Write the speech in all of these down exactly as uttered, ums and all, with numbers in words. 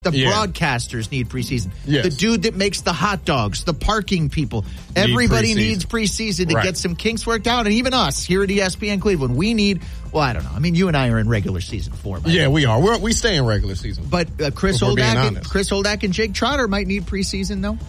The yeah. broadcasters need preseason. Yes. The dude that makes the hot dogs, the parking people, everybody Need preseason. needs preseason to right. get some kinks worked out. And even us here at E S P N Cleveland, we need, well, I don't know. I mean, you and I are in regular season four. Yeah, we are. We're, we stay in regular season. But uh, Chris Holdak and, Chris Holdak and Jake Trotter might need preseason, though.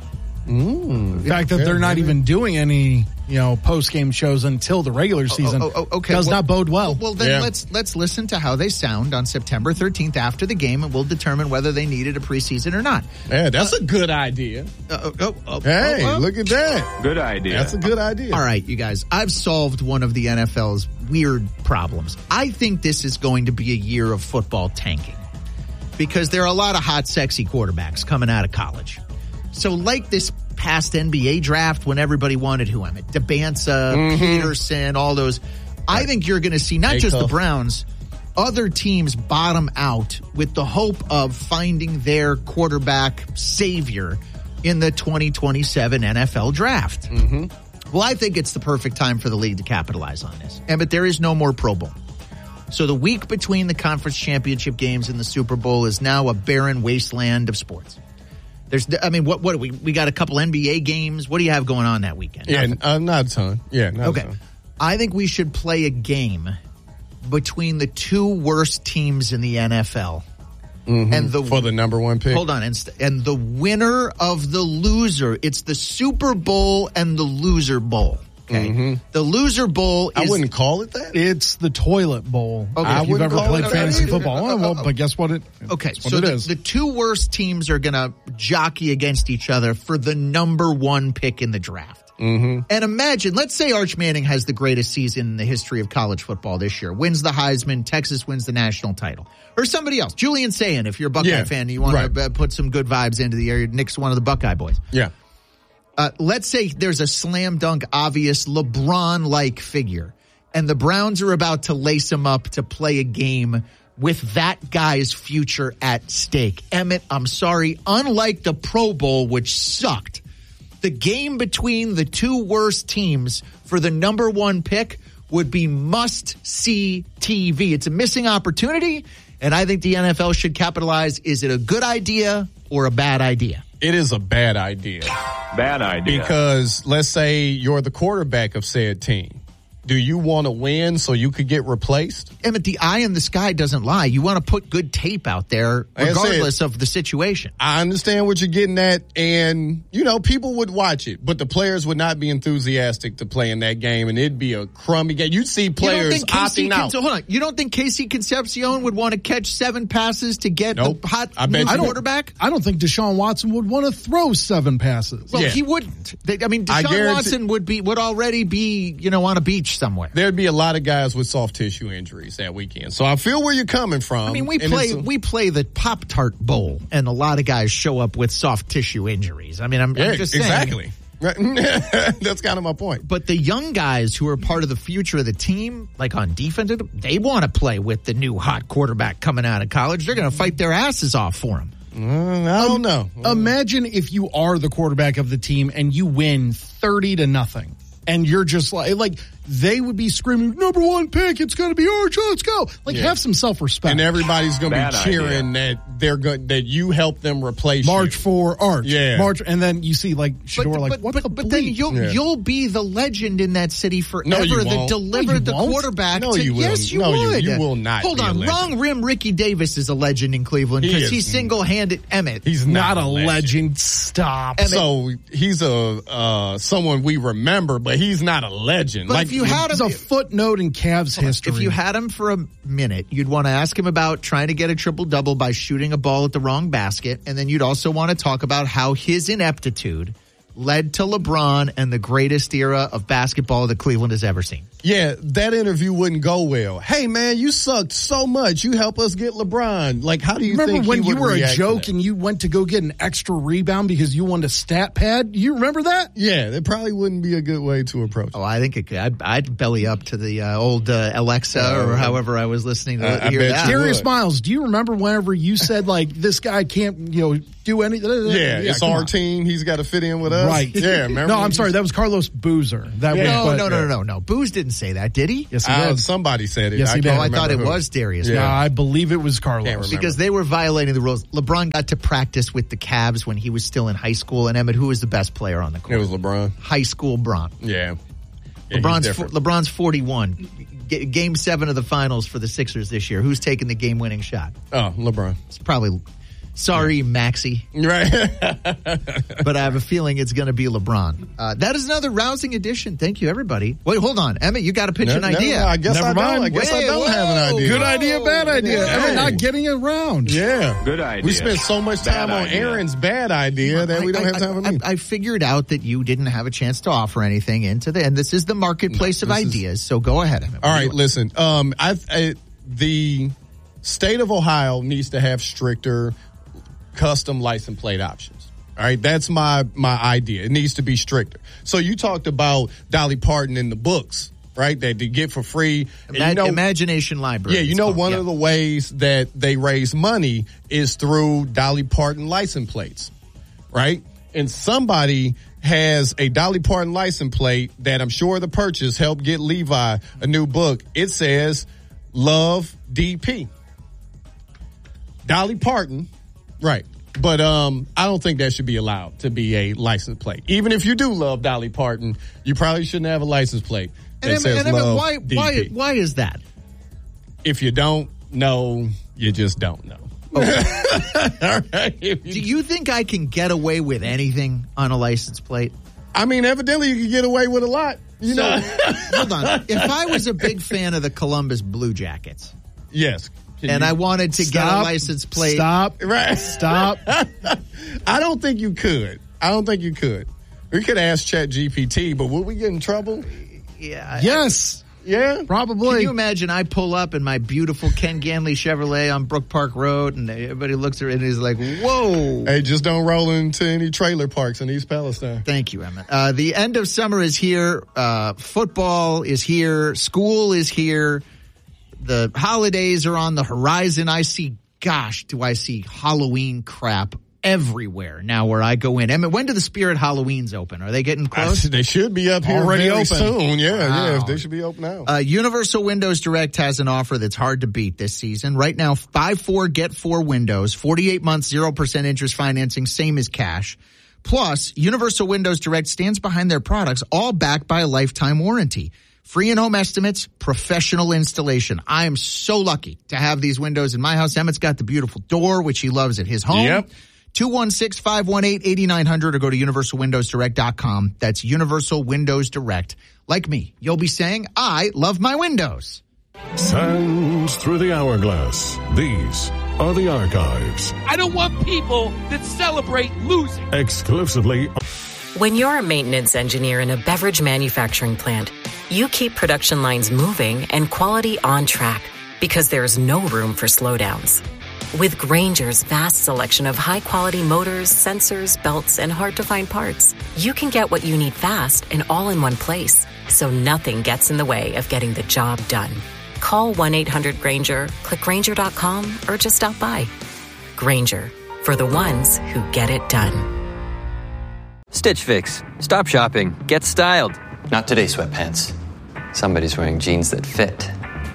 Mm, the fact that yeah, they're not maybe. even doing any, you know, post-game shows until the regular season oh, oh, oh, okay. does well, not bode well. Well, well then yeah. let's let's listen to how they sound on September thirteenth after the game, and we'll determine whether they needed a preseason or not. Yeah, that's uh, a good idea. Uh, oh, oh, hey, oh, oh. look at that. Good idea. That's a good idea. All right, you guys, I've solved one of the N F L's weird problems. I think this is going to be a year of football tanking because there are a lot of hot, sexy quarterbacks coming out of college. So like this past N B A draft when everybody wanted who I'm at, Debanza, mm-hmm. Peterson, all those. I think you're going to see not just the Browns, other teams bottom out with the hope of finding their quarterback savior in the twenty twenty-seven N F L draft. Mm-hmm. Well, I think it's the perfect time for the league to capitalize on this. And but there is no more Pro Bowl. So the week between the conference championship games and the Super Bowl is now a barren wasteland of sports. There's, I mean, what, what, we, we got a couple N B A games. What do you have going on that weekend? Yeah, uh, not a ton. Yeah, not okay. a ton. I think we should play a game between the two worst teams in the N F L. Mm-hmm. And the, for the number one pick. Hold on. And, and the winner of the loser, it's the Super Bowl and the loser bowl. Okay. Mm-hmm. The loser bowl is. I wouldn't call it that. It's the toilet bowl. Okay. If you've ever played fantasy either. football. Oh, well, but guess what? It, okay. What so it the, is. the two worst teams are going to jockey against each other for the number one pick in the draft. Mm-hmm. And imagine, let's say Arch Manning has the greatest season in the history of college football this year, wins the Heisman, Texas wins the national title. Or somebody else. Julian Sayin, if you're a Buckeye yeah. fan and you want right. to put some good vibes into the area, Nick's one of the Buckeye boys. Yeah. Uh, let's say there's a slam dunk, obvious LeBron-like figure, and the Browns are about to lace him up to play a game with that guy's future at stake. Emmett, I'm sorry, unlike the Pro Bowl, which sucked, the game between the two worst teams for the number one pick would be must-see T V. It's a missing opportunity, and I think the N F L should capitalize. Is it a good idea or a bad idea? It is a bad idea. Bad idea. Because let's say you're the quarterback of said team. Do you want to win so you could get replaced? Emmett, the eye in the sky doesn't lie. You want to put good tape out there Like regardless said, of the situation. I understand what you're getting at, and, you know, people would watch it, but the players would not be enthusiastic to play in that game, and it'd be a crummy game. You'd see players opting out. Hold on. You don't think Casey Concepcion would want to catch seven passes to get Nope. the hot I bet new you quarterback? I don't think Deshaun Watson would want to throw seven passes. Well, Yeah. he wouldn't. They, I mean, I Deshaun guarantee- Watson would be would already be, you know, on a beach somewhere. There'd be a lot of guys with soft tissue injuries that weekend. So I feel where you're coming from. I mean, we and play it's a- we play the Pop-Tart Bowl, and a lot of guys show up with soft tissue injuries. I mean, I'm, yeah, I'm just saying. exactly. Right. That's kind of my point. But the young guys who are part of the future of the team, like on defense, they want to play with the new hot quarterback coming out of college. They're going to fight their asses off for him. Mm, I don't know. Imagine if you are the quarterback of the team and you win thirty to nothing. And you're just like, like they would be screaming, number one pick, it's going to be Arch, let's go. Like, Yeah. have some self-respect. And everybody's going to Bad be cheering that they're good, that you help them replace March you. for Arch. Yeah. March, and then you see, like, Shador, but, like, but, what but, the but then bleep? you'll Yeah. you'll be the legend in that city forever No, you that won't. delivered No, you the won't. quarterback. No, to, you will. Yes, you No, you- would. you will not Hold be a on, legend. wrong rim. Ricky Davis is a legend in Cleveland He because is. he single-handed Emmett. He's Not, not, a legend. Stop. Emmett- So he's a uh, someone we remember, but he's not a legend. But like if you had It's him, a footnote in Cavs history. if you had him for a minute, you'd want to ask him about trying to get a triple-double by shooting a ball at the wrong basket, and then you'd also want to talk about how his ineptitude led to LeBron and the greatest era of basketball that Cleveland has ever seen. Yeah, that interview wouldn't go well. Hey, man, you sucked so much. You help us get LeBron. Like, how do you remember think when he you would were a react to joke that? and you went to go get an extra rebound because you wanted a stat pad? You remember that? Yeah, that probably wouldn't be a good way to approach it. Oh, I think it could. I'd, I'd belly up to the uh, old uh, Alexa Uh, or however I was listening to I- I hear bet that. you Darius would. Miles, do you remember whenever you said, like, this guy can't, you know, do anything? Yeah, it's come our on. team. He's got to fit in with us. Right. Yeah, remember? No, I'm sorry. That was Carlos Boozer. That Yeah. was, No, but- no, no, no, no, no. Booze didn't say that, did he? Yes, he Uh, did. somebody said it. Yes, he I did. can't Oh, I thought it remember who. was Darius. Yeah. Yeah, I believe it was Carlos. Can't remember. Because they were violating the rules. LeBron got to practice with the Cavs when he was still in high school. And Emmett, who was the best player on the court? It was LeBron. High school Bron. Yeah. yeah LeBron's he's fo- different. LeBron's forty-one. G- game seven of the finals for the Sixers this year. Who's taking the game-winning shot? Oh, LeBron. It's probably. Sorry, Maxey. Right. But I have a feeling it's going to be LeBron. Uh, that is another rousing addition. Thank you, everybody. Wait, hold on. Emmett, you got to pitch No, an no, idea. no, I guess Never I don't. mind. I guess I Wait, don't have an whoa. idea. Good idea, bad idea. Whoa. Evan not getting it around. Yeah. Good idea. We spent so much time Bad on idea. Aaron's bad idea that we don't I, have time for I, me. I, I figured out that you didn't have a chance to offer anything into the, and this is the marketplace of this is- ideas. So go ahead, Emmett. All What do you right, listen. Um, I, I the state of Ohio needs to have stricter custom license plate options. All right, that's my my idea. It needs to be stricter. So you talked about Dolly Parton in the books, right? That they get for free. And Ima- you know, Imagination Library. yeah, you it's know, called. one Yeah. of the ways that they raise money is through Dolly Parton license plates, right? And somebody has a Dolly Parton license plate that I'm sure the purchase helped get Levi a new book. It says Love D P. Dolly Parton, right. But um, I don't think that should be allowed to be a license plate. Even if you do love Dolly Parton, you probably shouldn't have a license plate that And, Emmett, says and Emmett, Love why, D P. why, why is that? If you don't know, you just don't know. All right. If you- Do you think I can get away with anything on a license plate? I mean, evidently you can get away with a lot. You So, know. hold on. If I was a big fan of the Columbus Blue Jackets Yes. Can and you- I wanted to get a Stop. license plate, Stop. Right. Stop. I don't think you could. I don't think you could. We could ask Chat G P T, but would we get in trouble? yeah, Yes. Yeah. Probably. Can you imagine I pull up in my beautiful Ken Ganley Chevrolet on Brook Park Road and everybody looks at it and is like, whoa. Hey, just don't roll into any trailer parks in East Palestine. Thank you, Emmett. Uh, the end of summer is here. Uh, football is here. School is here. The holidays are on the horizon. I see, gosh, do I see Halloween crap everywhere now where I go in. Emmett, when do the Spirit Halloweens open? Are they getting close? They should be up here Already very open. soon. Yeah, Wow. yeah. They should be open now. Uh, Universal Windows Direct has an offer that's hard to beat this season. Right now, buy four, get four windows, forty-eight months, zero percent interest financing, same as cash. Plus, Universal Windows Direct stands behind their products, all backed by a lifetime warranty. Free in-home estimates, professional installation. I am so lucky to have these windows in my house. Emmett's got the beautiful door, which he loves at his home. Yep. two one six, five one eight, eight nine zero zero or go to universal windows direct dot com. That's Universal Windows Direct. Like me, you'll be saying, I love my windows. Sands through the hourglass. These are the archives. I don't want people that celebrate losing. Exclusively. When you're a maintenance engineer in a beverage manufacturing plant, you keep production lines moving and quality on track because there's no room for slowdowns. With Grainger's vast selection of high-quality motors, sensors, belts, and hard-to-find parts, you can get what you need fast and all in one place, so nothing gets in the way of getting the job done. Call one eight hundred Grainger, click Grainger dot com, or just stop by. Grainger, for the ones who get it done. Stitch Fix. Stop shopping. Get styled. Not today, sweatpants. Somebody's wearing jeans that fit.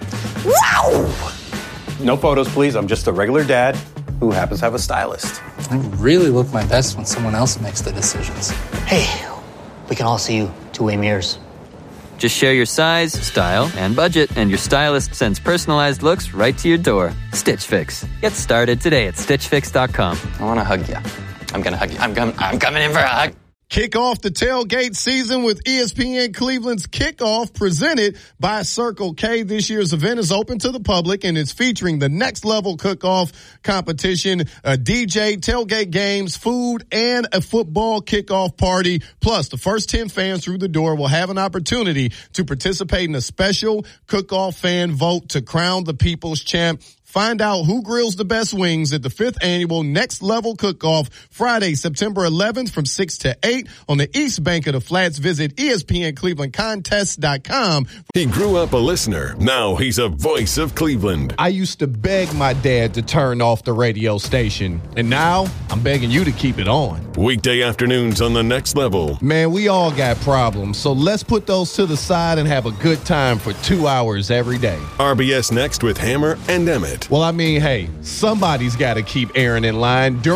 No photos, please. I'm just a regular dad who happens to have a stylist. I really look my best when someone else makes the decisions. Hey, we can all see you two-way mirrors. Just share your size, style, and budget, and your stylist sends personalized looks right to your door. Stitch Fix. Get started today at stitch fix dot com. I want to hug you. I'm going to hug you. I'm, com- I'm coming in for a hug. Kick off the tailgate season with E S P N Cleveland's Kickoff presented by Circle K. This year's event is open to the public and it's featuring the next level cook-off competition, a D J, tailgate games, food, and a football kickoff party. Plus, the first ten fans through the door will have an opportunity to participate in a special cook-off fan vote to crown the people's champ. Find out who grills the best wings at the fifth annual Next Level Cook-Off Friday, September eleventh from six to eight on the East Bank of the Flats. Visit E S P N Cleveland Contest dot com. He grew up a listener. Now he's a voice of Cleveland. I used to beg my dad to turn off the radio station, and now I'm begging you to keep it on. Weekday afternoons on The Next Level. Man, we all got problems, so let's put those to the side and have a good time for two hours every day. R B S Next with Hammer and Emmett. Well, I mean, hey, somebody's got to keep Aaron in line during